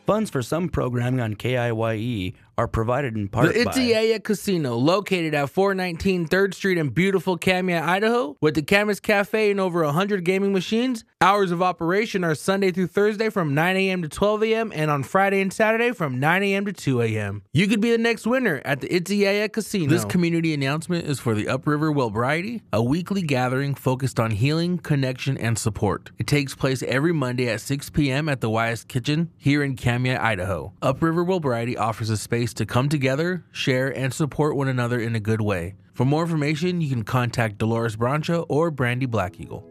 Funds for some programming on KIYE are provided in part The by Itziaya Casino, located at 419 3rd Street in beautiful Kamiah, Idaho, with the Camas Cafe and over 100 gaming machines. Hours of operation are Sunday through Thursday from 9 a.m. to 12 a.m. and on Friday and Saturday from 9 a.m. to 2 a.m. You could be the next winner at the Itziaya Casino. This community announcement is for the Upriver Wellbriety, a weekly gathering focused on healing, connection, and support. It takes place every Monday at 6 p.m. at the Wyeth Kitchen here in Kamiah, Idaho. Upriver Wellbriety offers a space to come together, share, and support one another in a good way. For more information, you can contact Dolores Brancha or Brandy Black Eagle.